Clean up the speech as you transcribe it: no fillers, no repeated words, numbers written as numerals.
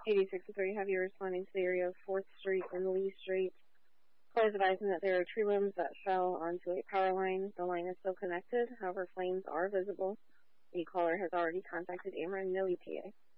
8063, have you responding to the area of 4th Street and Lee Street. Call is advising that there are tree limbs that fell onto a power line. The line is still connected, however, flames are visible. The caller has already contacted Ameren no ETA.